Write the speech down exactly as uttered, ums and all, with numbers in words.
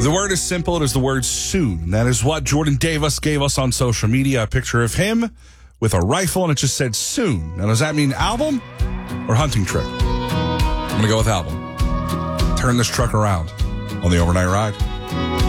The word is simple. It is the word soon. And that is what Jordan Davis gave us on social media. A picture of him with a rifle, and it just said soon. Now, does that mean album or hunting trip? I'm going to go with album. Turn this truck around on the overnight ride.